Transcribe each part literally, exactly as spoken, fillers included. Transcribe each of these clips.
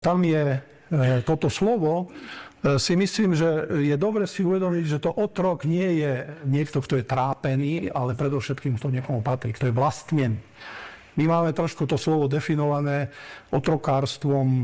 tam je toto slovo, si myslím, že je dobre si uvedomiť, že to otrok nie je niekto, kto je trápený, ale predovšetkým kto niekomu patrí, kto je vlastnený. My máme trošku to slovo definované otrokárstvom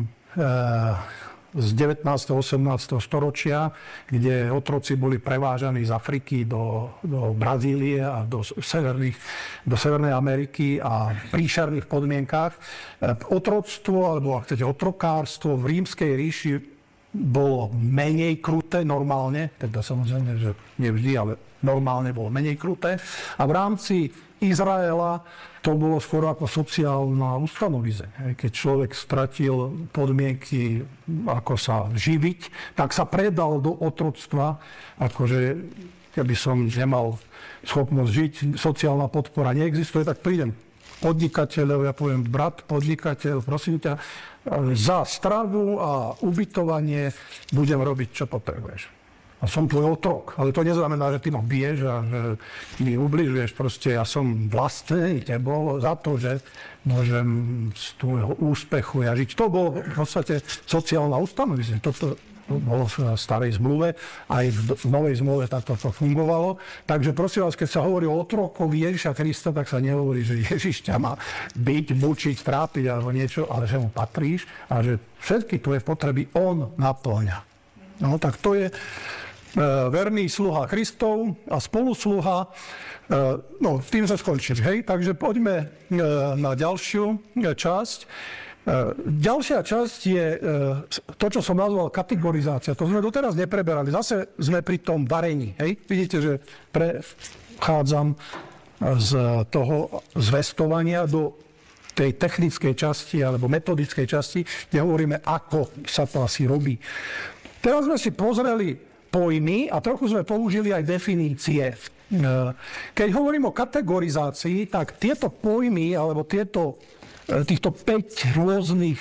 z devätnásteho osemnásteho storočia, kde otroci boli prevážaní z Afriky do, do Brazílie a do, severných, do Severnej Ameriky a v príšerných podmienkách. Otroctvo, alebo ak chcete, otrokárstvo v Rímskej ríši bolo menej kruté normálne, teda samozrejme, že nevždy, ale normálne bolo menej kruté. A v rámci Izraela to bolo skôr ako sociálna ustanovizeň. Keď človek stratil podmienky, ako sa živiť, tak sa predal do otroctva, akože keby som nemal schopnosť žiť, sociálna podpora neexistuje, tak prídem podnikateľov, ja poviem, brat, podnikateľ, prosím ťa, za stravu a ubytovanie budem robiť, čo potrebuješ. A som tvoj otrok. Ale to neznamená, že ty ma biješ a že mi ubližuješ. Proste ja som vlastný tebou za to, že môžem z tvojho úspechu ja žiť. To bolo v podstate sociálna ustanovizeň. Toto bolo v starej zmluve, aj v novej zmluve takto to fungovalo. Takže prosím vás, keď sa hovorí o otrokovi Ježiša Krista, tak sa nehovorí, že Ježiš ťa má byť, mučiť, trápiť alebo niečo, ale že mu patríš a že všetky tvoje potreby on naplňa. No tak to je verný sluha Kristov a spolusluha. No, tým sa skončili, hej? Takže poďme na ďalšiu časť. Ďalšia časť je to, čo som nazval kategorizácia. To sme doteraz nepreberali. Zase sme pri tom varení, hej? Vidíte, že prechádzam z toho zvestovania do tej technickej časti alebo metodickej časti, kde hovoríme, ako sa to asi robí. Teraz sme si pozreli pojmy a trochu sme použili aj definície. Keď hovorím o kategorizácii, tak tieto pojmy alebo tieto, týchto päť rôznych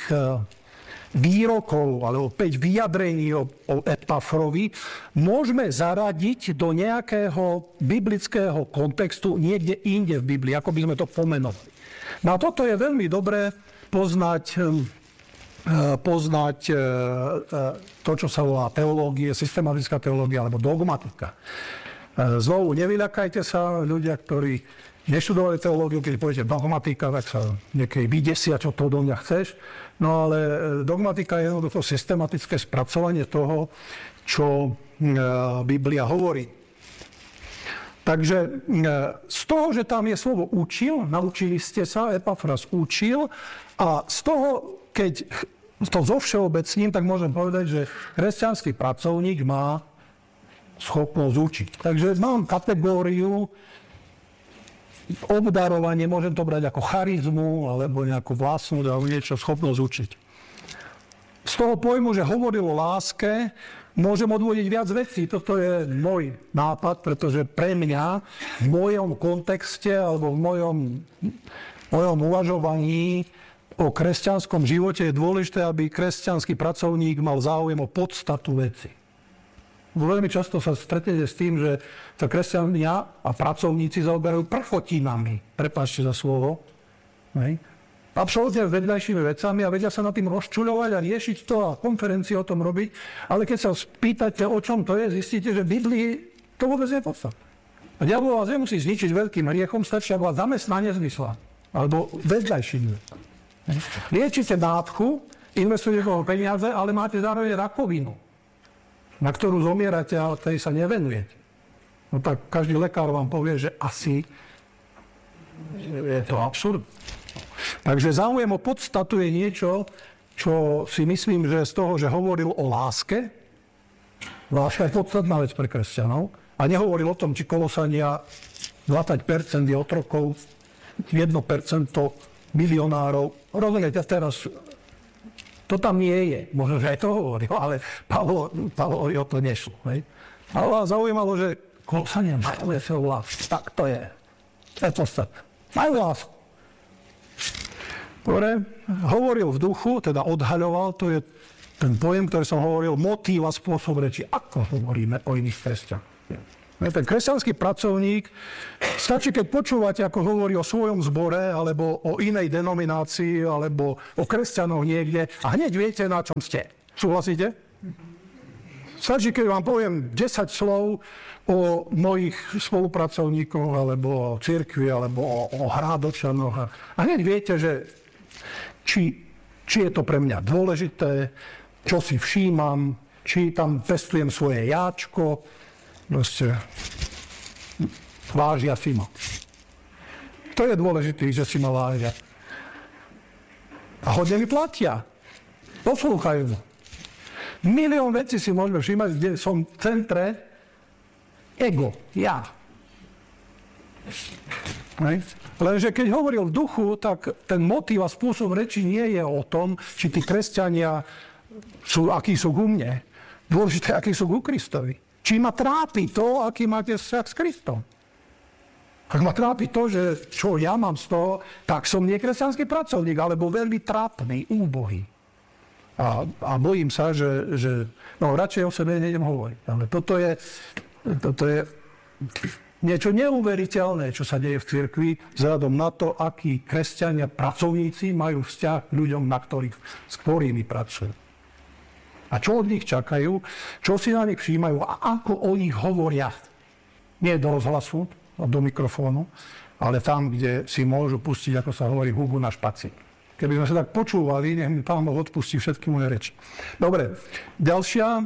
výrokov alebo päť vyjadrení o, o Epafrovi môžeme zaradiť do nejakého biblického kontextu niekde inde v Biblii, ako by sme to pomenovali. Na toto je veľmi dobré poznať poznať to, čo sa volá teológie, systematická teológia alebo dogmatika. Znovu, nevyľakajte sa ľudia, ktorí neštudovali teológiu, keď poviete dogmatika, tak sa niekedy vydesia, čo to do mňa chceš. No ale dogmatika je jednoducho systematické spracovanie toho, čo Biblia hovorí. Takže z toho, že tam je slovo učil, naučili ste sa, Epafras učil, a z toho, keď to zo všeobecním, tak môžem povedať, že kresťanský pracovník má schopnosť učiť. Takže mám kategóriu obdarovanie, môžem to brať ako charizmu, alebo nejakú vlastnú, alebo niečo, schopnosť učiť. Z toho pojmu, že hovoril o láske, môžem odvodiť viac vecí. Toto je môj nápad, pretože pre mňa v mojom kontexte, alebo v mojom, mojom uvažovaní o kresťanskom živote je dôležité, aby kresťanský pracovník mal záujem o podstatu veci. Veľmi často sa stretnete s tým, že sa kresťania a pracovníci zaoberajú prchotinami. Prepáčte za slovo. Hej. Absolútne vedľajšími vecami a vedia sa na tým rozčuľovať a riešiť to a konferencie o tom robiť. Ale keď sa spýtate, o čom to je, zistíte, že v Biblii to vôbec nie je podstatné. A diabol vás nemusí zničiť veľkým hriechom, stačí, ak vás zamestnanie zmysla. Alebo vedľajšími vecami. Liečite nádchu, investujete toho peniaze, ale máte zároveň rakovinu, na ktorú zomierate, ale tej sa nevenujete. No tak každý lekár vám povie, že asi je to absurd. Takže záujem o podstatu je niečo, čo si myslím, že z toho, že hovoril o láske, láska je podstatná vec pre kresťanov, a nehovoril o tom, či Kolosania dvadsať percent je otrokov, jedno percento milionárov. Rozumiete, teraz to tam nie je. Možno, že aj to hovoril, ale Pavlovi o to nešlo. Hej? Ale vás zaujímalo, že Kolosania majú svoju lásku. Tak to je. To je podstatné. Majú lásku. Dobre, hovoril v duchu, teda odhaľoval, to je ten pojem, ktorý som hovoril, motív a spôsob reči. Ako hovoríme o iných kresťanoch? Ten kresťanský pracovník, stačí, keď počúvate, ako hovorí o svojom zbore, alebo o inej denominácii, alebo o kresťanoch niekde, a hneď viete, na čom ste. Súhlasíte? Stačí, keď vám poviem desať slov o mojich spolupracovníkoch, alebo o cirkvi, alebo o, o hrádočanoch. A hneď viete, že či, či je to pre mňa dôležité, čo si všímam, či tam pestujem svoje jáčko. Proste vážia si ma. To je dôležité, že si ma vážia. A hodne mi platia. Poslúchajú. Milión vecí si môžeme všímať, kde som v centre ego, ja. Hej. Lenže keď hovoril v duchu, tak ten motív a spôsob reči nie je o tom, či tí kresťania sú, akí sú ku mne. Dôležité, akí sú ku Kristovi. Či ma trápi to, aký máte vzťah s Kristom. Ak ma trápi to, že čo ja mám z toho, tak som nie kresťanský pracovník, alebo veľmi trápny, úbohý. A, a bojím sa, že, že no, radšej o sebe nejdem hovoriť. Ale toto je, toto je niečo neuveriteľné, čo sa deje v cirkvi, vzhľadom na to, akí kresťania, pracovníci majú vzťah k ľuďom, na ktorých, s ktorými pracujú. A čo od nich čakajú, čo si na nich všímajú a ako o nich hovoria. Nie do rozhlasu, do mikrofónu, ale tam, kde si môžu pustiť, ako sa hovorí, hubu na špacík. Keby sme sa tak počúvali, nech mi Pán Boh odpustí všetky moje reči. Dobre, ďalšia.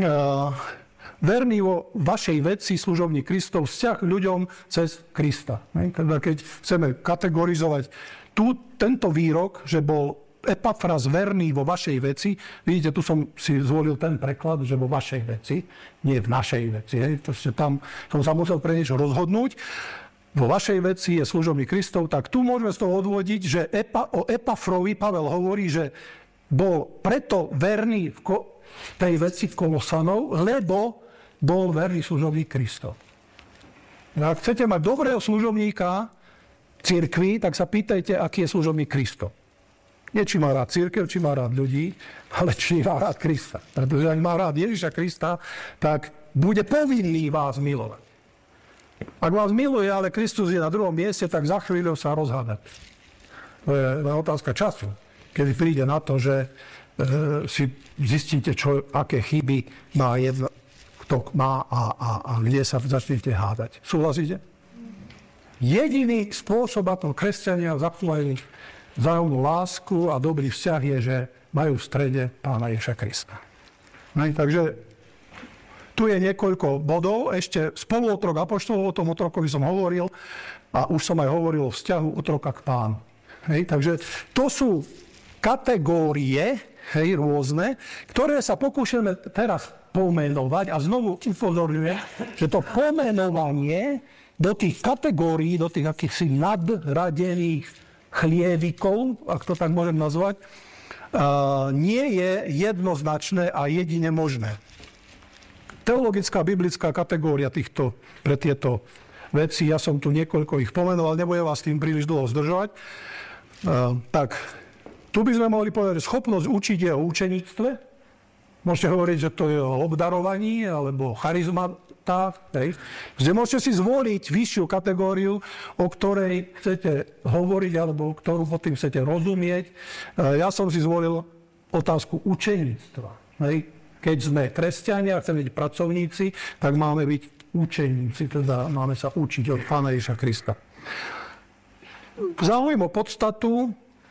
Uh, verný vo vašej veci, služobník Kristov, vzťah k ľuďom cez Krista. Teda keď chceme kategorizovať tu, tento výrok, že bol Epafras verný vo vašej veci, vidíte, tu som si zvolil ten preklad, že vo vašej veci, nie v našej veci. Hej. Tam som sa musel pre niečo rozhodnúť. Vo vašej veci je služobník Kristov, tak tu môžeme z toho odvodiť, že Epa, o Epafrovi Pavel hovorí, že bol preto verný v ko- tej veci Kolosanov, lebo bol verný služobník Kristov. Ak chcete mať dobrého služobníka cirkvi, tak sa pýtajte, aký je služobník Kristov. Nie, či má rád cirkev, či má rád ľudí, ale či má rád Krista. Pretože ak má rád Ježiša Krista, tak bude povinný vás milovať. Ak vás miluje, ale Kristus je na druhom mieste, tak za chvíľu sa rozhádať. To je otázka času, kedy príde na to, že e, si zistíte, čo, aké chyby má jedno, kto má a, a, a kde sa začnete hádať. Súhlasíte? Jediný spôsob, ako kresťania zachovajú vzájomnú lásku a dobrý vzťah je, že majú v strede Pána Ježiša Krista. No, takže tu je niekoľko bodov, ešte spoluotrok apoštolov, o tom otrokovi som hovoril a už som aj hovoril o vzťahu otroka k Pánu. Hej, takže to sú kategórie, hej, rôzne, ktoré sa pokúšame teraz pomenovať a znovu upozorňujem, že to pomenovanie do tých kategórií, do tých akýchsi nadradených chlievikov, ak to tak môžem nazvať, uh, nie je jednoznačné a jedine možné. Teologická, biblická kategória týchto, pre tieto veci, ja som tu niekoľko ich pomenoval, nebudem vás tým príliš dlho zdržovať. Uh, tak, tu by sme mohli povedať, že schopnosť učiť je o učeníctve. Môžete hovoriť, že to je o obdarovaní, alebo charizmata. Hej. Kde môžete si zvoliť vyššiu kategóriu, o ktorej chcete hovoriť, alebo ktorú potom chcete rozumieť. Uh, ja som si zvolil otázku učeníctva. Hej. Keď sme kresťania a chceme byť pracovníci, tak máme byť učeníci, teda máme sa učiť od Pána Ježiša Krista. Záujem o podstatu,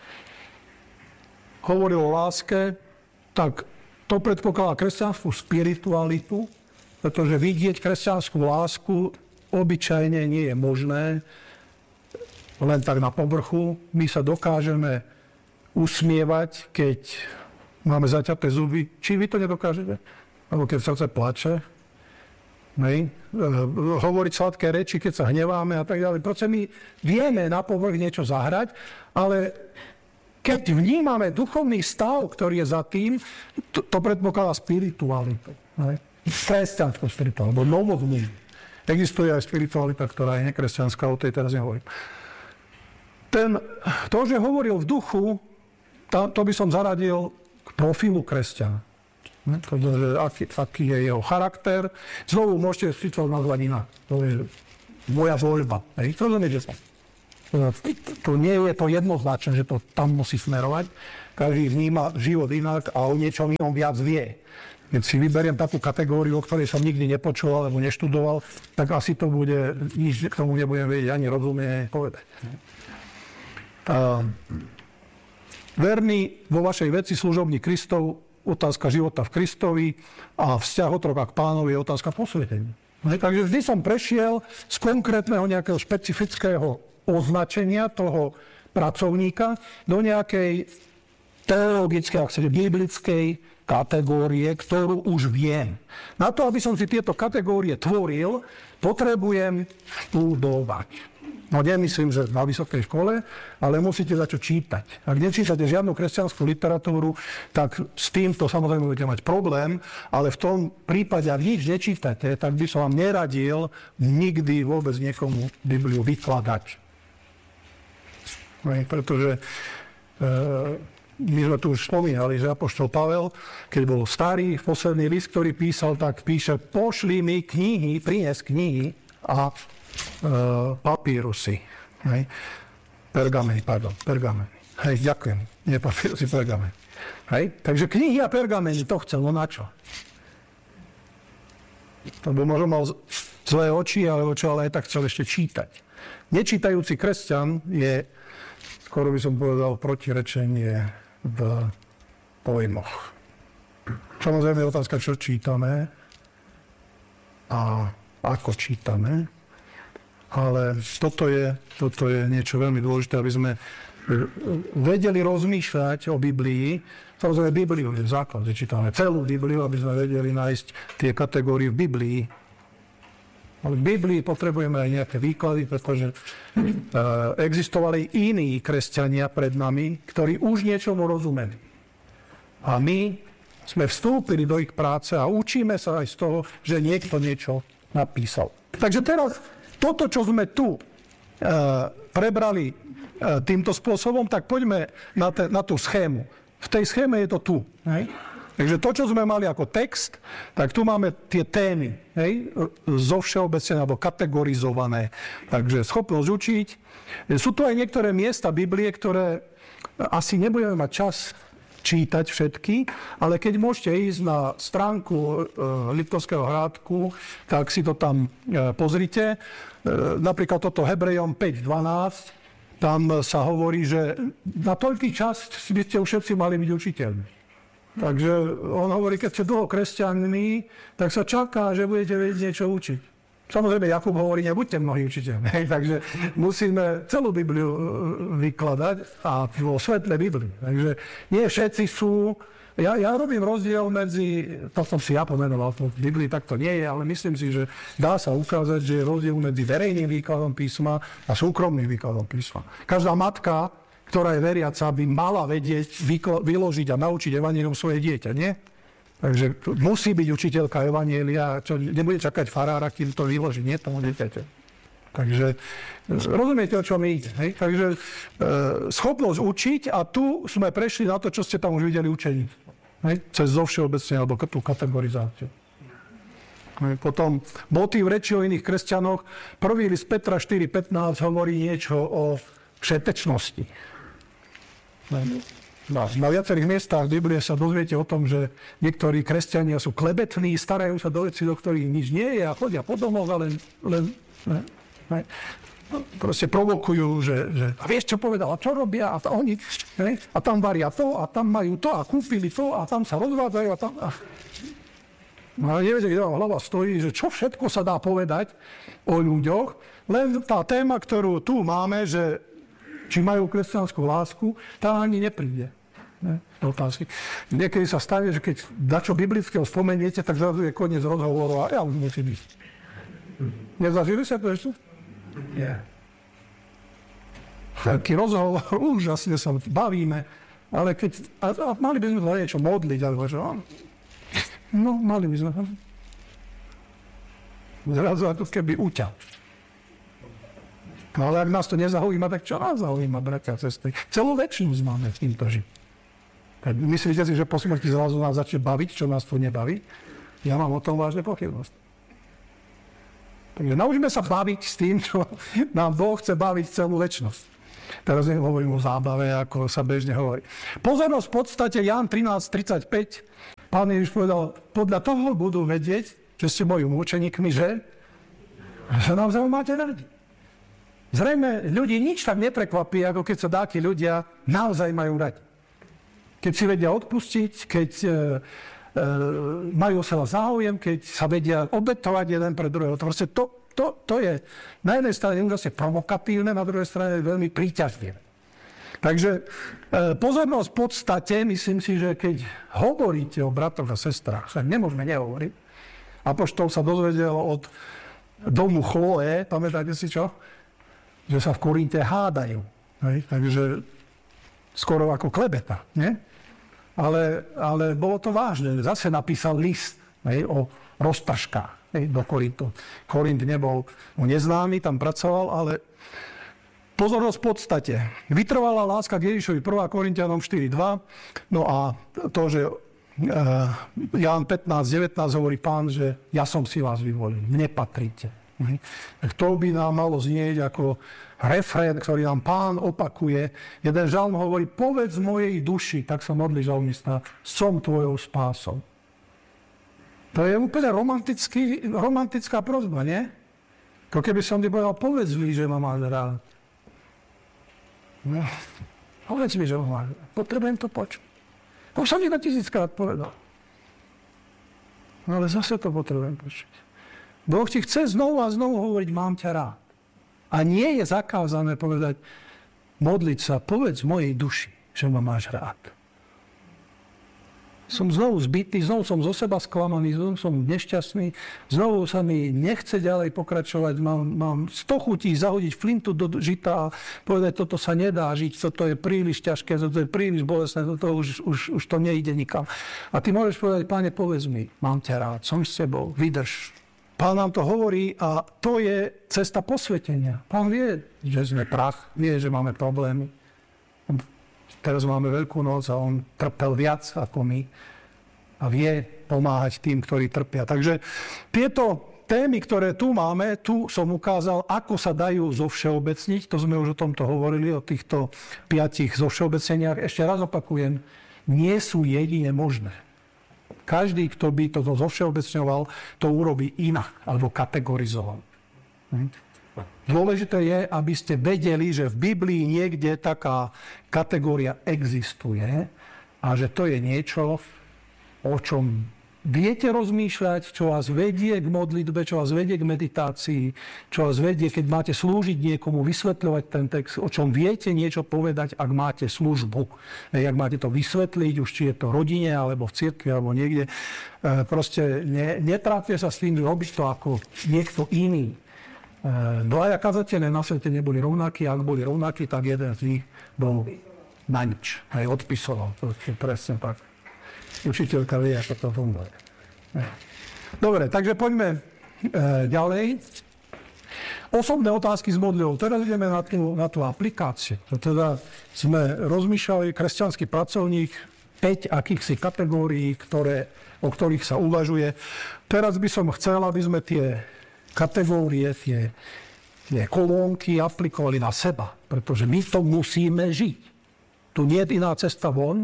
hovoril o láske, tak to predpokladá kresťanskú spiritualitu, pretože vidieť kresťanskú lásku obyčajne nie je možné len tak na povrchu. My sa dokážeme usmievať, keď máme zaťaté zuby. Či vy to nedokážete? Alebo keď srdce plače? Nej? Hovoriť sladké reči, keď sa hneváme a tak ďalej. Proste my vieme na povrch niečo zahrať, ale keď vnímame duchovný stav, ktorý je za tým, to, to predpokladá spiritualitu. Kresťanskú spiritualitu, alebo novovnú. Existuje aj spiritualita, ktorá je nekresťanská, o tej teraz nehovorím. Ten, to, že hovoril v duchu, to, to by som zaradil k profilu kresťana. Pretože aký, aký je jeho charakter. Znovu môžete si to nazvať inak. To je moja voľba. Rozumiete sa? To nie je to jednoznačné, že to tam musí smerovať. Každý vníma život inak a o niečom inom viac vie. Keď si vyberiem takú kategóriu, o ktorej som nikdy nepočul alebo neštudoval, tak asi to bude, nič k tomu nebudem vedieť ani rozumie povedať. Uh, verný vo vašej veci služobník Kristov, otázka života v Kristovi a vzťah otroka k Pánovi je otázka posvetenia. Takže vždy som prešiel z konkrétneho nejakého špecifického označenia toho pracovníka do nejakej teologickej, ak chcete, biblickej kategórie, ktorú už viem. Na to, aby som si tieto kategórie tvoril, potrebujem študovať. No nemyslím, že na vysokej škole, ale musíte začať čítať. Ak nečítate žiadnu kresťanskú literatúru, tak s týmto samozrejme budete mať problém, ale v tom prípade, ak nič nečítate, tak by som vám neradil nikdy vôbec niekomu Bibliu vykladať. Pretože e, my sme tu už spomínali, že apoštol Pavel, keď bol starý, posledný list, ktorý písal, tak píše, pošli mi knihy, prines knihy a Uh, papírusy. Hej. Pergameny, pardon, pergameny. Hej, ďakujem. Nie papírusy, pergameny. Hej. Takže knihy a pergameny, to chcel, no na čo? To by možno mal zlé oči, alebo čo, ale aj tak chcel ešte čítať. Nečítajúci kresťan je, skoro by som povedal, protirečenie v pojmoch. Samozrejme je otázka, čo čítame a ako čítame. Ale toto je, toto je niečo veľmi dôležité, aby sme vedeli rozmýšľať o Biblii. Samozrejme, Bibliu je základ, že čítame celú Bibliu, aby sme vedeli nájsť tie kategórie v Biblii. Ale v Biblii potrebujeme aj nejaké výklady, pretože existovali iní kresťania pred nami, ktorí už niečomu rozumeli. A my sme vstúpili do ich práce a učíme sa aj z toho, že niekto niečo napísal. Takže teraz toto, čo sme tu e, prebrali e, týmto spôsobom, tak poďme na, te, na tú schému. V tej schéme je to tu. Hej? Takže to, čo sme mali ako text, tak tu máme tie témy, hej? Zovšeobecnené alebo kategorizované. Takže schopnosť učiť. Sú tu aj niektoré miesta Biblie, ktoré asi nebudeme mať čas čítať všetky, ale keď môžete ísť na stránku e, Liptovského Hrádku, tak si to tam e, pozrite. E, napríklad toto Hebrejom päť dvanásť, tam sa hovorí, že na toľký čas by ste všetci mali byť učiteľmi. Takže on hovorí, keď ste dlho kresťanmi, tak sa čaká, že budete vedieť niečo učiť. Samozrejme, Jakub hovorí, nebuďte mnohí učiteľmi. Takže musíme celú Bibliu vykladať a vo svetle Biblii. Takže nie všetci sú... Ja, ja robím rozdiel medzi... To som si ja pomenoval, v Biblii tak to nie je, ale myslím si, že dá sa ukázať, že je rozdiel medzi verejným výkladom písma a súkromným výkladom písma. Každá matka, ktorá je veriaca, by mala vedieť vykl- vyložiť a naučiť evanjelium svoje dieťa, nie? Takže musí byť učiteľka evanjelia, čo nebude čakať farára, kým to vyloží, nie tomu dieťaťu. Takže rozumiete, o čom ide. Hej? Takže e, schopnosť učiť a tu sme prešli na to, čo ste tam už videli učení. Hej? Cez zovšeobecne alebo tú kategorizáciu. Hej? Potom motív reči o iných kresťanoch. Prvý list Petra štyri pätnásť hovorí niečo o všetečnosti. Hej? Na, na viacerých miestach Biblie sa dozviete o tom, že niektorí kresťania sú klebetní, starajú sa do veci, do ktorých nič nie je a chodia po domoch a len, len ne, ne, proste provokujú, že, že a vieš, čo povedal, a čo robia, a, to, oni, ne, a tam varia to, a tam majú to, a kúpili to, a tam sa rozvádzajú, a tam... A... No ale neviete, kde vám hlava stojí, že čo všetko sa dá povedať o ľuďoch, len tá téma, ktorú tu máme, že či majú kresťanskú lásku, tá ani nepríde. Ne, otázky. Niekedy sa stane, že keď dačo biblického spomeniete, tak zrazu je koniec rozhovoru a ja už musím ísť. Nezažili sa to ešte? Nie. Taký rozhovor, úžasne sa bavíme, ale keď... A, a mali by sme sa niečo modliť, alebo že... No, mali by sme... Zrazu ako keby uťal. No ale ak nás to nezaujíma, tak čo nás zaujíma, bratia a sestry? Celú večnosť máme v týmto žiť. Myslíte si, že po smrti zrazu nás začne baviť, čo nás tu nebaví? Ja mám o tom vážne pochybnosť. Takže naučíme sa baviť s tým, čo nám Boh chce baviť celú večnosť. Teraz nehovorím o zábave, ako sa bežne hovorí. Pozornosť v podstate Ján trinásť tridsaťpäť. Pán Ježiš povedal, podľa toho budú vedieť, že ste mojimi učeníkmi, že sa naozaj máte radi. Zrejme ľudí nič tak neprekvapí, ako keď sa dáki ľudia naozaj majú radi. Keď si vedia odpustiť, keď e, e, majú o seba záujem, keď sa vedia obetovať jeden pre druhého. To, to, to, to je na jednej strane vlastne provokatívne, na druhej strane veľmi príťažlivé. Takže e, pozornosť v podstate, myslím si, že keď hovoríte o bratoch a sestrách, sa nemôžeme nehovoriť. Apoštol sa dozvedel od domu Chloe, pamätáte si čo? Že sa v Korinte hádajú. Hej? Takže skoro ako klebeta, nie? Ale, ale bolo to vážne. Zase napísal list, hej, o roztržkách, hej, do Korintu. Korint nebol mu neznámy, tam pracoval, ale pozornosť v podstate. Vytrvalá láska k Ježišovi, prvá Korintianom štyri dva. No a to, že uh, Ján pätnásť devätnásť hovorí Pán, že ja som si vás vyvolil, nepatríte. Hej. To by nám malo znieť ako refrén, ktorý nám Pán opakuje. Jeden žalm hovorí, povedz mojej duši, tak sa modlí žalmista, som tvojou spásou. To je úplne romantická prosba, nie? Ako keby som ti povedal, povedz mi, že ma máš rád. No, povedz mi, že ma máš rád. Potrebujem to počuť. Už som ti na tisíckrát povedal. No ale zase to potrebujem počuť. Boh ti chce znovu a znovu hovoriť, mám ťa rád. A nie je zakázané povedať, modliť sa, povedz mojej duši, že ma máš rád. Som znovu zbytý, znovu som zo seba sklamaný, znovu som nešťastný, znovu sa mi nechce ďalej pokračovať, mám, mám sto chutí zahodiť flintu do žita a povedať, toto sa nedá žiť, toto je príliš ťažké, toto je príliš bolestné, toto už, už, už to nejde nikam. A ty môžeš povedať, Páne, povedz mi, mám ťa rád, som s tebou, vydrž. Pán nám to hovorí a to je cesta posvetenia. Pán vie, že sme prach, vie, že máme problémy. Teraz máme Veľkú noc a on trpel viac ako my a vie pomáhať tým, ktorí trpia. Takže tieto témy, ktoré tu máme, tu som ukázal, ako sa dajú zovšeobecniť. To sme už o tomto hovorili, o týchto piatich zovšeobeceniach. Ešte raz opakujem, nie sú jedine možné. Každý, kto by to zovšeobecňoval, to urobí inak, alebo kategorizoval. Dôležité je, aby ste vedeli, že v Biblii niekde taká kategória existuje a že to je niečo, o čom viete rozmýšľať, čo vás vedie k modlitbe, čo vás vedie k meditácii, čo vás vedie, keď máte slúžiť niekomu, vysvetľovať ten text, o čom viete niečo povedať, ak máte službu. Ak máte to vysvetliť, už či je to rodine, alebo v cirkvi, alebo niekde. Proste ne, netrápte sa s tým, robiť to ako niekto iný. Dvaja kazatelia na svete neboli rovnakí, ak boli rovnakí, tak jeden z nich bol na nič. Aj odpisoval. To je presne tak. Učiteľka vie, ako to funguje. Dobre, takže poďme e, ďalej. Osobné otázky s modlitbou. Teraz ideme na tú, na tú aplikáciu. Teda sme rozmýšľali, kresťanský pracovník, päť akýchsi kategórií, ktoré, o ktorých sa uvažuje. Teraz by som chcel, aby sme tie kategórie, tie, tie kolónky aplikovali na seba, pretože my to musíme žiť. Tu nie je iná cesta von.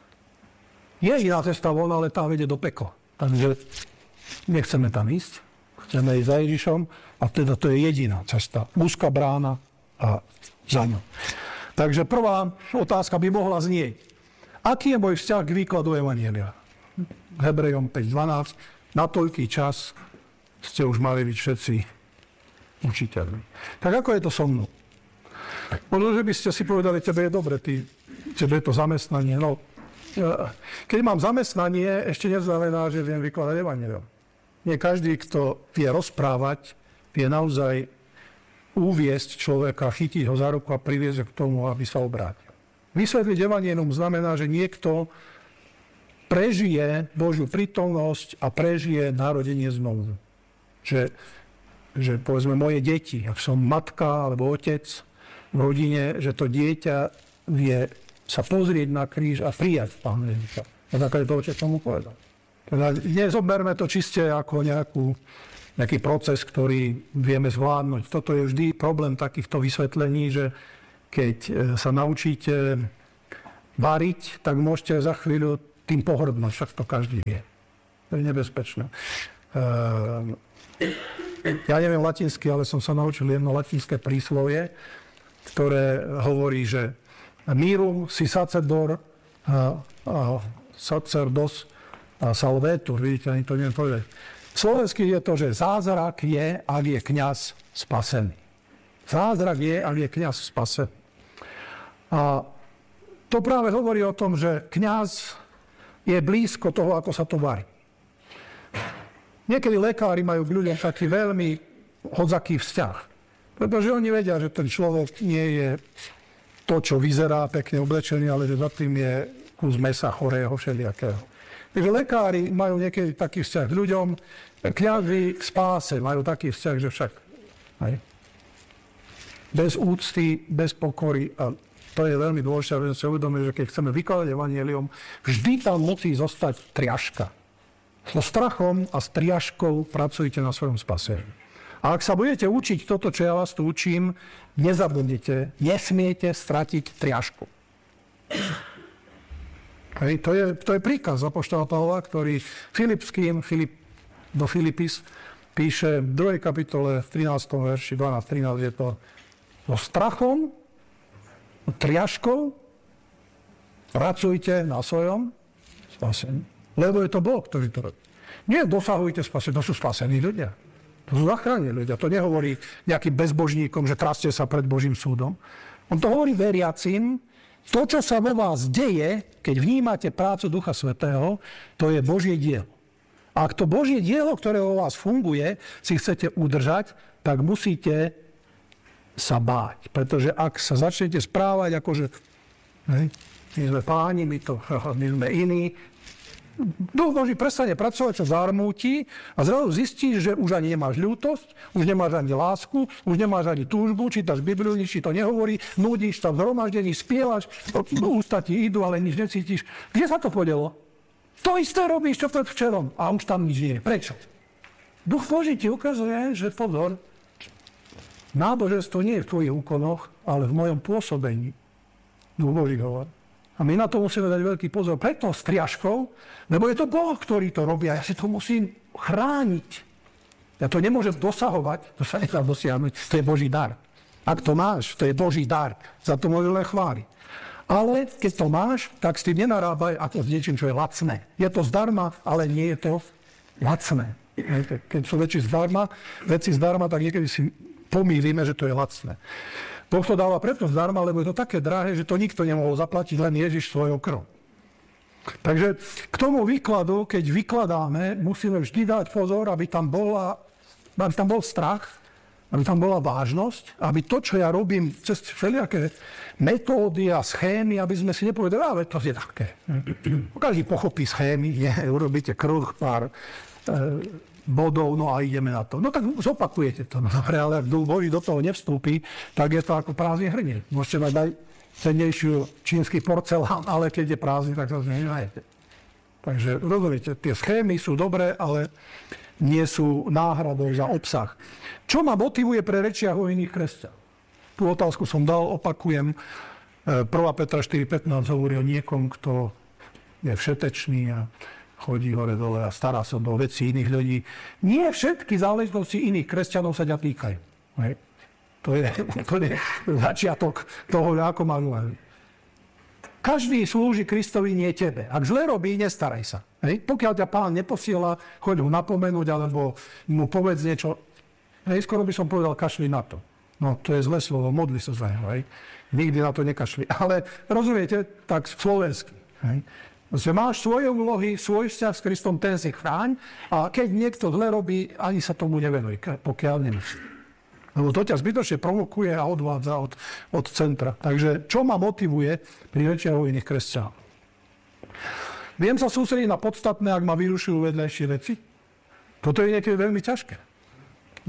Je iná cesta von, ale tá vedie do pekla. Takže nechceme tam ísť. Chceme ísť za Ježišom a teda to je jediná cesta. Úzka brána a za ňou. Takže prvá otázka by mohla znieť. Aký je môj vzťah k výkladu Evanjelia? Hebrejom päť dvanásť. Na toľký čas ste už mali byť všetci učiteľmi. Tak ako je to so mnou? Možno, že by ste si povedali, tebe je dobre, ty, tebe je to zamestnanie. No, keď mám zamestnanie, ešte neznamená, že viem vykladať Evanjelium. Nie každý, kto vie rozprávať, vie naozaj uviesť človeka, chytiť ho za ruku a priviesť k tomu, aby sa obrátil. Vysvetliť Evanjelium znamená, že niekto prežije Božiu prítomnosť a prežije narodenie znovu. Že, že povedzme moje deti, ak som matka alebo otec v rodine, že to dieťa vie sa pozrieť na kríž a prijať Pána Ježiša. Na základe toho, čo som mu povedal. Teda nezoberme to čiste ako nejakú, nejaký proces, ktorý vieme zvládnuť. Toto je vždy problém takýchto vysvetlení, že keď sa naučíte variť, tak môžete za chvíľu tým pohrdnúť. Však to každý vie. To je nebezpečné. Uh, ja neviem latinsky, ale som sa naučil jedno latinské príslovie, ktoré hovorí, že mirum si sacerdor a, a sacerdos a salvetur. Vidíte, ani to neviem povedať. Slovensky je to, že zázrak je, ak je kňaz spasený. Zázrak je, ak je kňaz spasený. A to práve hovorí o tom, že kňaz je blízko toho, ako sa to varí. Niekedy lekári majú k ľuďom taký veľmi hodzaký vzťah. Pretože oni vedia, že ten človek nie je to, čo vyzerá pekne oblečený, ale že za tým je kus mesa chorého všelijakého. Takže lekári majú niekedy taký vzťah k ľuďom, kňazi k spáse majú taký vzťah, že však hej, bez úcty, bez pokory, a to je veľmi dôležité, aby sme si uvedomili, že keď chceme vykladať evanjelium, vždy tam musí zostať triaška. So strachom a s triaškou pracujte na svojom spasení. A ak sa budete učiť toto, čo ja vás tu učím, nezabudnite, nesmiete stratiť triašku. Hej, to, je, to je príkaz apoštola Pavla, ktorý Filipským, Filip, do Filipis píše v druhej kapitole v trinástom verši dvanásť trinásť je to so strachom, triaškou pracujte na svojom spasení. Lebo je to Boh, ktorý to robí. Nie dosahujte spasenie, to sú spasení ľudia. To sú zachránení ľudia. To nehovorí nejakým bezbožníkom, že traste sa pred Božím súdom. On to hovorí veriacim. To, čo sa vo vás deje, keď vnímate prácu Ducha Svätého, to je Božie dielo. A ak to Božie dielo, ktoré vo vás funguje, si chcete udržať, tak musíte sa báť. Pretože ak sa začnete správať ako, že hej, my sme páni, my, to, my sme iní, Duch Boží prestane pracovať, sa zarmúti a zrazu zistíš, že už ani nemáš ľútosť, už nemáš ani lásku, už nemáš ani túžbu, čítaš Bibliu, nič ti to nehovorí, nudíš sa v zhromaždení, spievaš, ústa ti idú, ale nič necítiš. Kde sa to podelo? To isté robíš, čo pred včerom a už tam nič nie je. Prečo? Duch Boží ti ukazuje, že pozor, náboženstvo nie je v tvojich úkonoch, ale v mojom pôsobení. Duch Boží hovorí. A my na to musíme dať veľký pozor. Preto s triaškou, lebo je to Boh, ktorý to robí a ja si to musím chrániť. Ja to nemôžem dosahovať, to sa nedá dosiahnuť, to je Boží dar. Ak to máš, to je Boží dar, za to môžem len chváliť. Ale keď to máš, tak s tým nenarábaj ako s niečím, čo je lacné. Je to zdarma, ale nie je to lacné. Keď sú veci zdarma, veci zdarma, tak niekedy si pomýlime, že to je lacné. Boh to dáva preto zdarma, lebo je to také drahé, že to nikto nemohol zaplatiť, len Ježiš svojou krv. Takže k tomu výkladu, keď vykladáme, musíme vždy dať pozor, aby tam, bola, aby tam bol strach, aby tam bola vážnosť, aby to, čo ja robím cez všelijaké metódy a schémy, aby sme si nepovedali, ale to je také. Každý pochopí schémy, nie, urobíte kruh, pár e, bodov, no a ideme na to. No tak zopakujete to. No, ale ak Duch Boží do toho nevstúpi, tak je to ako prázdny hrniec. Môžete mať aj cennejšiu čínsky porcelán, ale keď je prázdny, tak to nenájdete. Takže rozumiete, tie schémy sú dobré, ale nie sú náhradou za obsah. Čo ma motivuje pre rečiach o iných kresťanov? Tú otázku som dal, opakujem. prvá Petra štyri pätnásť hovorí o niekom, kto je všetečný a chodí hore dole a stará sa do vecí iných ľudí. Nie všetky záležitosti iných kresťanov sa ťa týkajú. Hej. To je úplne začiatok toho, ako má ľudí. Každý slúži Kristovi, nie tebe. Ak zle robí, nestaraj sa. Hej. Pokiaľ ťa Pán neposiela, choď ho napomenúť, alebo mu povedz niečo. Hej, skoro by som povedal, kašli na to. No, to je zlé slovo, modli sa za neho. Hej. Nikdy na to nekašli. Ale rozumiete, tak slovensky. Hej. Že máš svoje úlohy, svoj vzťah s Kristom, ten si chráň a keď niekto zle robí, ani sa tomu nevenuj, pokiaľ nemyslí. Lebo to ťa zbytočne provokuje a odvádza od, od centra. Takže čo ma motivuje pri rečiach o iných kresťanov? Viem sa sústrediť na podstatné, ak ma vyrušujú vedľajšie veci? Toto je niekedy veľmi ťažké.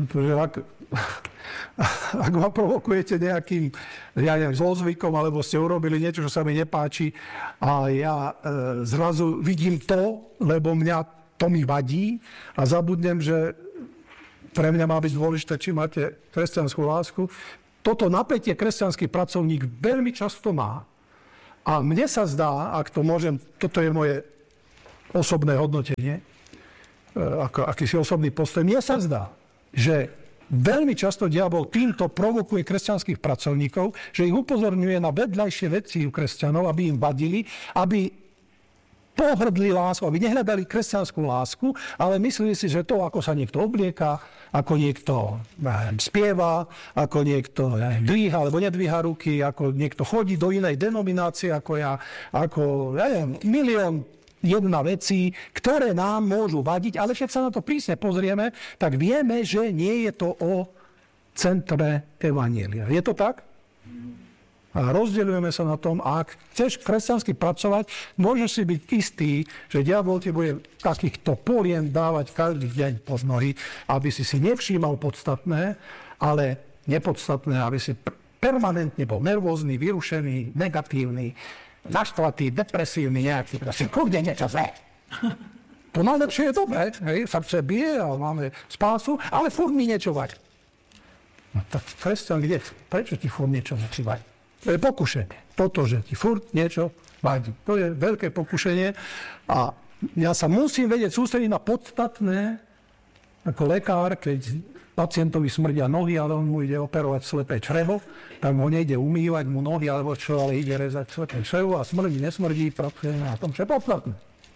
Pretože ak, ak ma provokujete nejakým, ja neviem, zlozvykom, alebo ste urobili niečo, čo sa mi nepáči a ja e, zrazu vidím to, lebo mňa to mi vadí a zabudnem, že pre mňa má byť dôležité, či máte kresťanskú lásku. Toto napätie kresťanský pracovník veľmi často má. A mne sa zdá, ak to môžem, toto je moje osobné hodnotenie, ako akýsi osobný postoj, mne sa zdá, že veľmi často diabol týmto provokuje kresťanských pracovníkov, že ich upozorňuje na vedľajšie veci u kresťanov, aby im vadili, aby pohrdli lásku, aby nehľadali kresťanskú lásku, ale mysleli si, že to, ako sa niekto oblieka, ako niekto neviem, spieva, ako niekto neviem, dvíha alebo nedvíha ruky, ako niekto chodí do inej denominácie ako ja, ako ja neviem, milión jedna vecí, ktoré nám môžu vadiť, ale keď sa na to prísne pozrieme, tak vieme, že nie je to o centre evanjelia. Je to tak? A rozdeľujeme sa na tom, a ak chceš kresťansky pracovať, môžeš si byť istý, že diabol ti bude takýchto polien dávať každý deň pod nohy, aby si si nevšímal podstatné, ale nepodstatné, aby si permanentne bol nervózny, vyrušený, negatívny, naštvatý, depresívny nejaký, prosím, kľudne niečo zlé. To najlepšie je dobré, hej, srdce bije a máme spásu, ale furt mi niečo vadí. No tak kresťan, kde? Prečo ti furt niečo vadí? To je pokušenie. Toto, že ti furt niečo vadí. To je veľké pokušenie a ja sa musím vedieť sústrediť na podstatné, ako lekár, keď pacientovi smrdia nohy, ale on mu ide operovať slepé črevo, tak ho nejde umývať mu nohy, alebo čo, ale ide rezať slepé črevo a smrdí, nesmrdí, pracuje na tom, čo je podstatné.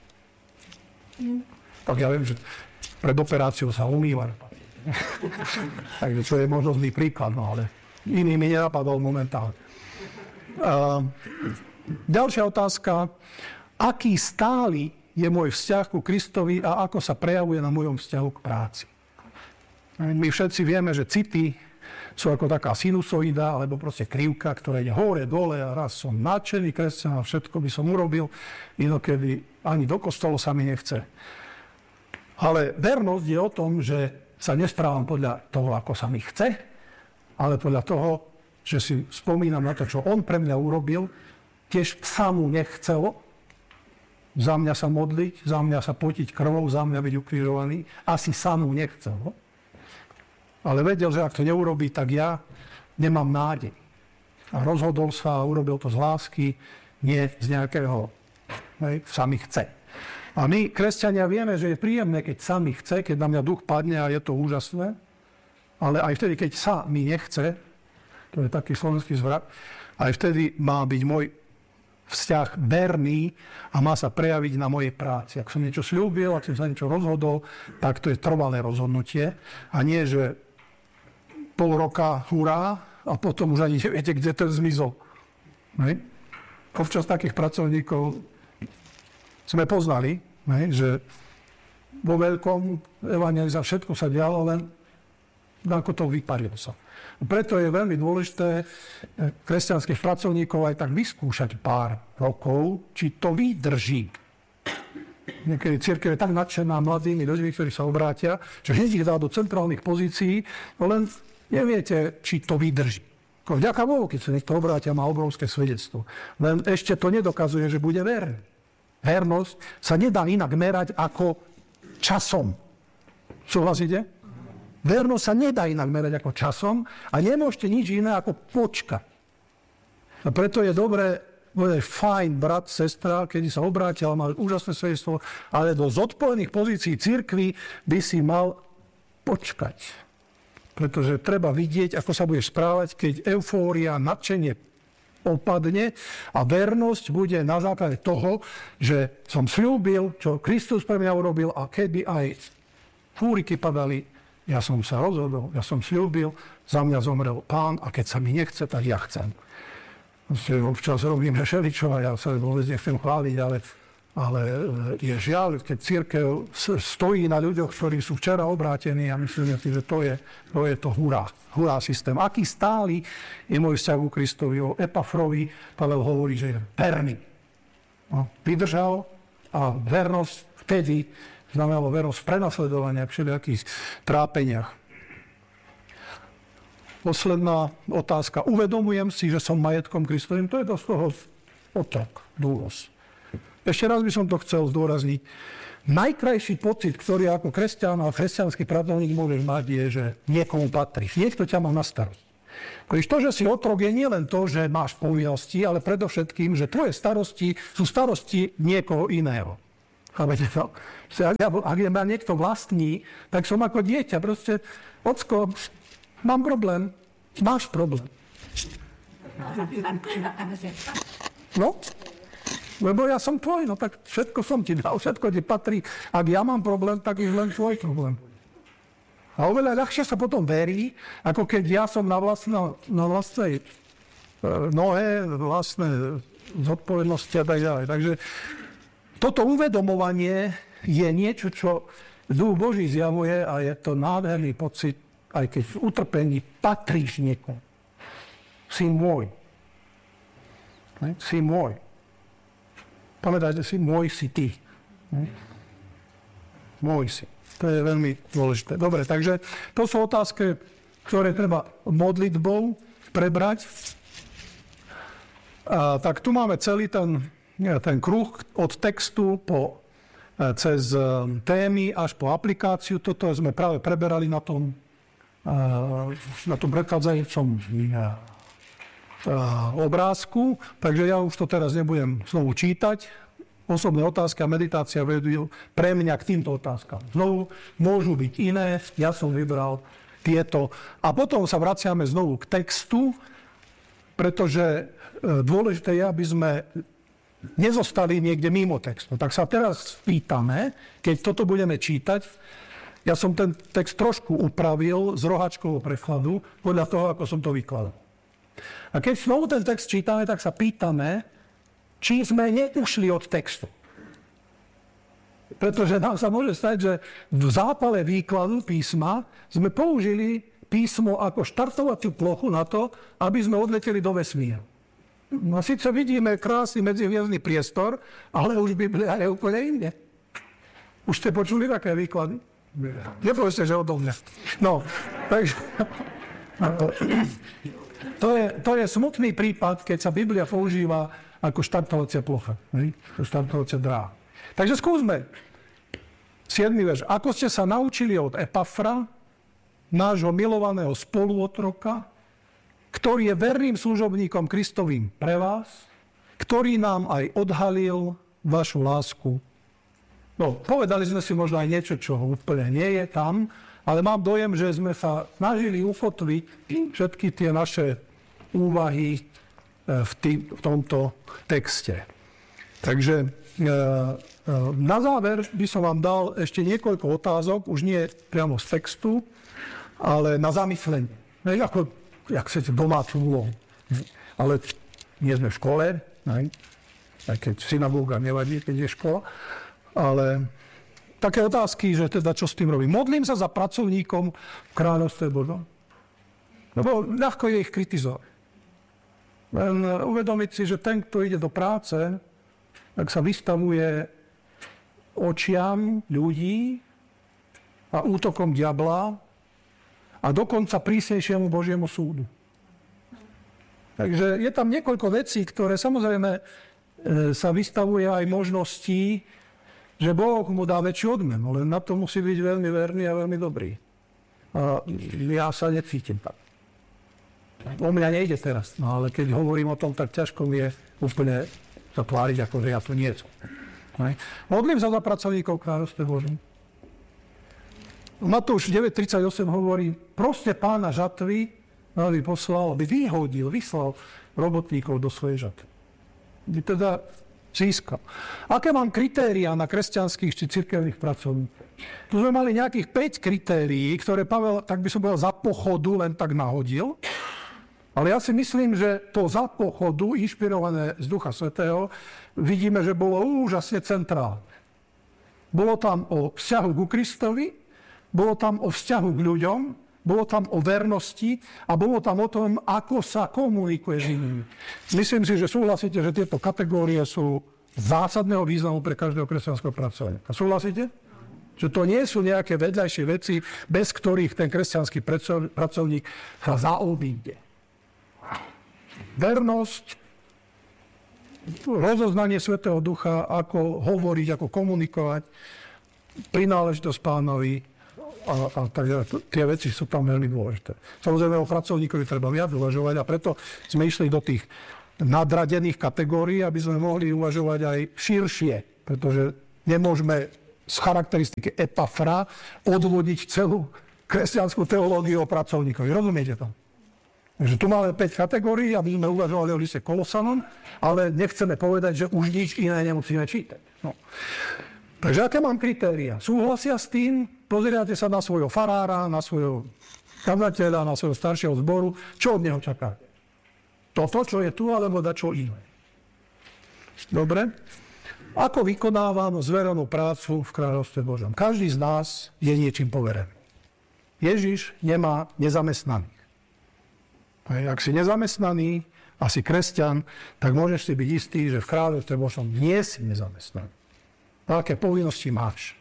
Tak ja viem, že pred operáciou sa umýva. Takže to je možno zlý príklad, no ale iný mi nenapadol momentálne. Uh, ďalšia otázka. Aký stály je môj vzťah ku Kristovi a ako sa prejavuje na mojom vzťahu k práci? My všetci vieme, že city sú ako taká sinusoida, alebo proste krivka, ktorá ide hore, dole a raz som nadšený kresťan a všetko by som urobil, inokedy ani do kostolu sa mi nechce. Ale vernosť je o tom, že sa nesprávam podľa toho, ako sa mi chce, ale podľa toho, že si spomínam na to, čo on pre mňa urobil, tiež sa mu nechcelo za mňa sa modliť, za mňa sa potiť krvou, za mňa byť ukrižovaný, asi sa mu nechcelo. Ale vedel, že ak to neurobí, tak ja nemám nádej. A rozhodol sa a urobil to z lásky, nie z nejakého, hej, sa mi chce. A my, kresťania, vieme, že je príjemné, keď sa mi chce, keď na mňa duch padne a je to úžasné, ale aj vtedy, keď sa mi nechce, to je taký slovenský zvrat, aj vtedy má byť môj vzťah verný a má sa prejaviť na mojej práci. Ak som niečo sľúbil, ak som sa niečo rozhodol, tak to je trvalé rozhodnutie a nie, že pol roka hurá a potom už ani neviete, kde to zmizol. Hej. Občas takých pracovníkov sme poznali, hej, že vo veľkom evangeliza všetko sa dialo, len ako to vyparilo sa. Preto je veľmi dôležité kresťanských pracovníkov aj tak vyskúšať pár rokov, či to vydrží. Niekedy cirkev je tak nadšená mladými ľuďmi, ktorí sa obrátia, že hneď ich dá do centrálnych pozícií, no len neviete, či to vydrží. Vďaka Bohu, keď sa niekto obrátia, má obrovské svedectvo. Len ešte to nedokazuje, že bude verný. Vernosť sa nedá inak merať ako časom. Súhlasíte? Vernosť sa nedá inak merať ako časom a nemôžete nič iné ako počkať. A preto je dobré, bude fajn brat, sestra, keď sa obrátia, mal úžasné svedectvo, ale do zodpovedných pozícií cirkvi by si mal počkať. Pretože treba vidieť, ako sa budeš správať, keď eufória, nadšenie opadne a vernosť bude na základe toho, že som sľúbil, čo Kristus pre mňa urobil a keby aj fúriky padali, ja som sa rozhodol, ja som sľúbil, za mňa zomrel Pán a keď sa mi nechce, tak ja chcem. Občas robíme všeličo a ja sa vôbec nechcem chváliť, ale, ale je žiaľ, keď cirkev stojí na ľuďoch, ktorí sú včera obrátení a myslím si, že to je to, je to hurá, hurá systém. Aký stály je môj vzťah ku Kristovi, o Epafrovi, Pavel hovorí, že je verný. No, vydržal a vernosť vtedy znamenalo vernosť v prenasledovaniach, všelijakých trápeniach. posledná otázka. Uvedomujem si, že som majetkom Kristovým. To je to z toho otrok, dôvod. Ešte raz by som to chcel zdôrazniť. Najkrajší pocit, ktorý ako kresťan a kresťanský pracovník môžeš mať, je, že niekomu patríš. Niekto ťa má na starost. Když to, že si otrok, je nielen to, že máš povinnosti, ale predovšetkým, že tvoje starosti sú starosti niekoho iného. Chápete to? Ak ma niekto vlastní, tak som ako dieťa. Proste, ocko, mám problém. Máš problém. No? Lebo ja som tvoj, no tak všetko som ti dal, všetko ti patrí. Ak ja mám problém, tak je len tvoj problém. A oveľa ľahšie sa potom verí, ako keď ja som na, vlastno, na vlastnej nohe, vlastné zodpovednosti a tak ďalej. Takže toto uvedomovanie je niečo, čo Duch Boží zjavuje a je to nádherný pocit, aj keď v utrpení patríš niekomu. Si môj. Ne? Si môj. Pamätajte si, môj si ty. Ne? Môj si. To je veľmi dôležité. Dobre, takže to sú otázky, ktoré treba modlitbou prebrať. A, tak tu máme celý ten, ten kruh od textu po, cez témy až po aplikáciu. Toto sme práve preberali na tom, na tom predchádzajúcom obrázku, takže ja už to teraz nebudem znovu čítať. Osobné otázky a meditácia vedú pre mňa k týmto otázkam. Znovu môžu byť iné, ja som vybral tieto. A potom sa vraciame znovu k textu, pretože dôležité je, aby sme nezostali niekde mimo textu. Tak sa teraz pýtame, keď toto budeme čítať, ja som ten text trošku upravil z roháčkovho prekladu podľa toho, ako som to vykladal. A keď znovu ten text čítame, tak sa pýtame, či sme neušli od textu. Pretože nám sa môže stať, že v zápale výkladu písma sme použili písmo ako štartovaciu plochu na to, aby sme odleteli do vesmíru. No síce vidíme krásny medzihviezdny priestor, ale už Biblia je úplne inde. Už ste počuli také výklady? Nepovedzte, že odo mňa. No, takže... To je, to je smutný prípad, keď sa Biblia používa ako štartovacia plocha, štartovacia dráha. Takže skúsme. siedmy verš. Ako ste sa naučili od Epafra, nášho milovaného spoluotroka, ktorý je verným služobníkom Kristovým pre vás, ktorý nám aj odhalil vašu lásku. No, povedali sme si možno aj niečo, čo úplne nie je tam, ale mám dojem, že sme sa snažili ukotviť všetky tie naše úvahy v, tý, v tomto texte. Takže na záver by som vám dal ešte niekoľko otázok, už nie priamo z textu, ale na zamyslenie. Ako, jak chcete, domácu úlohu. Ale nie sme v škole, ne? Aj keď synagóga nevadí, keď je škola, ale také otázky, že teda čo s tým robím. Modlím sa za pracovníkom v kráľovstve Božom. Lebo ľahko je ich kritizovať. Len uvedomiť si, že ten, kto ide do práce, tak sa vystavuje očiam ľudí a útokom diabla a dokonca prísnejšiemu Božiemu súdu. Takže je tam niekoľko vecí, ktoré samozrejme sa vystavuje aj možností, že Boh mu dá väčšiu odmenu, len na to musí byť veľmi verný a veľmi dobrý. A ja sa necítim tak. O mňa nejde teraz, no ale keď hovorím o tom, tak ťažko mi je úplne sa tváriť, ako že ja tu nie som. Modlím sa za pracovníkov kráľovstva Božom. Matúš deväť tridsaťosem hovorí, proste pána žatvy, aby poslal, aby vyhodil, vyslal robotníkov do svojej žatvy. By teda získal. Aké mám kritériá na kresťanských či cirkevných pracovníkov? Tu sme mali nejakých päť kritérií, ktoré Pavel, tak by som povedal, za pochodu len tak nahodil. Ale ja si myslím, že to za pochodu, inšpirované z Ducha Svätého, vidíme, že bolo úžasne centrálne. Bolo tam o vzťahu ku Kristovi, bolo tam o vzťahu k ľuďom, bolo tam o vernosti a bolo tam o tom, ako sa komunikuje s inými. Myslím si, že súhlasíte, že tieto kategórie sú zásadného významu pre každého kresťanského pracovníka. Súhlasíte? Že to nie sú nejaké vedľajšie veci, bez ktorých ten kresťanský pracovník sa zaobíde. Vernosť, rozoznanie Svätého Ducha, ako hovoriť, ako komunikovať, prináležitosť Pánovi a, a tak, tie veci sú tam veľmi dôležité. Samozrejme o pracovníkovi treba viac uvažovať a preto sme išli do tých nadradených kategórií, aby sme mohli uvažovať aj širšie, pretože nemôžeme z charakteristiky Epafra odvodiť celú kresťanskú teológiu o pracovníkovi. Rozumiete to? Takže tu máme päť kategórií, aby sme uvažovali o liste Kolosanom, ale nechceme povedať, že už nič iné nemusíme čítať. No. Takže aké mám kritéria? Súhlasia s tým? Pozerajte sa na svojho farára, na svojho kazateľa, na svojho staršieho zboru. Čo od neho čakáte? Toto, čo je tu, alebo dačo iné? Dobre? Ako vykonávam zverenú prácu v kráľovstve Božom? Každý z nás je niečím poverený. Ježiš nemá nezamestnaných. Ak si nezamestnaný a si kresťan, tak môžeš si byť istý, že v kráľovstve Božom nie si nezamestnaný. Aké povinnosti máš?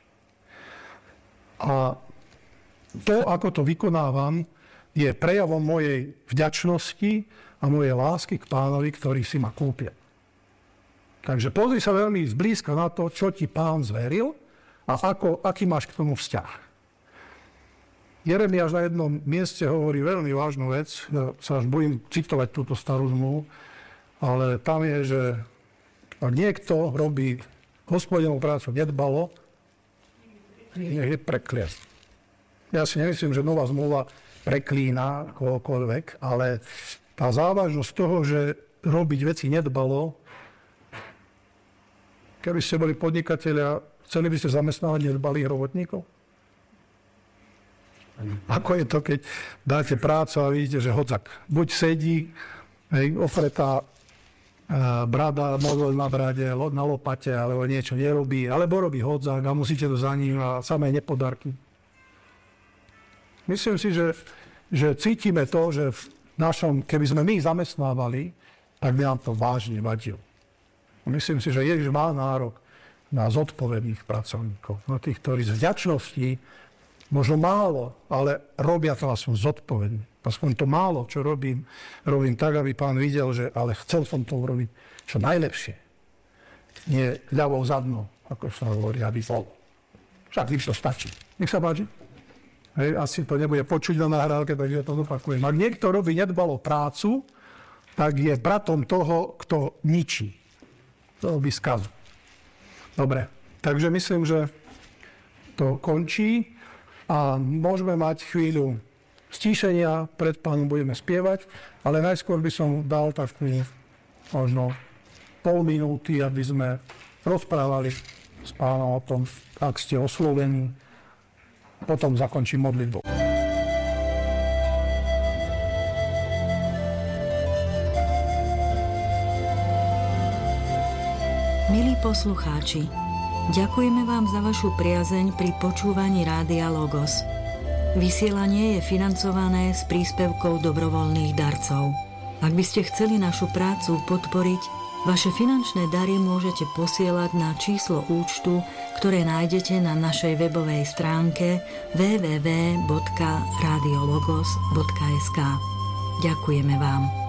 A to, ako to vykonávam, je prejavom mojej vďačnosti a mojej lásky k Pánovi, ktorý si ma kúpil. Takže pozri sa veľmi zblízka na to, čo ti Pán zveril a ako, aký máš k tomu vzťah. Jeremiáš na jednom mieste hovorí veľmi vážnu vec, ja sa až bojím citovať túto starú zmluvu, ale tam je, že ak niekto robí Hospodinovú prácu nedbalo, nech je prekliat. Ja si nemyslím, že nová zmluva preklína kohokoľvek, ale tá závažnosť toho, že robiť veci nedbalo, keby ste boli podnikatelia, chceli by ste zamestnávať nedbalých robotníkov? Ako je to, keď dáte prácu a vidíte, že hodzak buď sedí, hej, ofretá e, brada, model na brade, na lopate, alebo niečo nerobí, alebo robí hodzak a musíte to za ním a samé nepodarky. Myslím si, že, že cítime to, že v našom, keby sme my zamestnávali, tak by nám to vážne vadilo. Myslím si, že Ježiš má nárok na zodpovedných pracovníkov, na tých, ktorí z vďačnosti, možno málo, ale robia to aspoň zodpovedne. Aspoň to málo, čo robím, robím tak, aby Pán videl, že ale chcel som to urobiť čo najlepšie. Nie ľavou zadnou, ako sa hovorí, aby bol. Však tým to stačí. Nech sa páči. Hej, asi to nebude počuť na nahrávke, takže to zopakujem. Ak niekto robí nedbalo prácu, tak je bratom toho, kto ničí. To by skazil. Dobre, takže myslím, že to končí a môžeme mať chvíľu stíšenia, pred Pánom budeme spievať, ale najskôr by som dal takú možno pol minúty, aby sme rozprávali s Pánom o tom, ak ste oslovení. Potom zakončím modlitbu. Milí poslucháči, ďakujeme vám za vašu priazeň pri počúvaní Rádia Logos. Vysielanie je financované z príspevkov dobrovoľných darcov. Ak by ste chceli našu prácu podporiť, vaše finančné dary môžete posielať na číslo účtu, ktoré nájdete na našej webovej stránke w w w bodka radiologos bodka es ka. Ďakujeme vám.